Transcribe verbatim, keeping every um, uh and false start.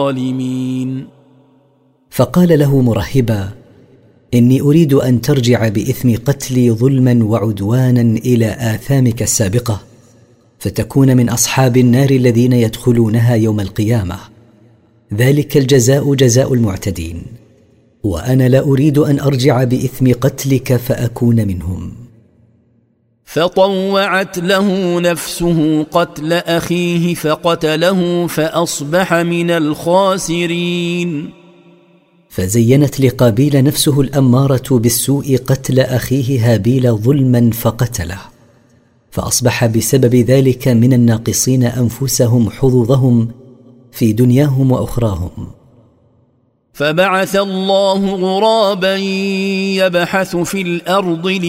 الظالمين. فقال له مرحبا: إني أريد أن ترجع بإثم قتلي ظلما وعدوانا إلى آثامك السابقة، فتكون من أصحاب النار الذين يدخلونها يوم القيامة. ذلك الجزاء جزاء المعتدين، وأنا لا أريد أن أرجع بإثم قتلك فأكون منهم. فطوعت له نفسه قتل أخيه فقتله فأصبح من الخاسرين. فزينت لقابيل نفسه الأمارة بالسوء قتل أخيه هابيل ظلما فقتله، فأصبح بسبب ذلك من الناقصين أنفسهم حظوظهم في دنياهم وأخراهم. فبعث الله غرابا يبحث في الأرض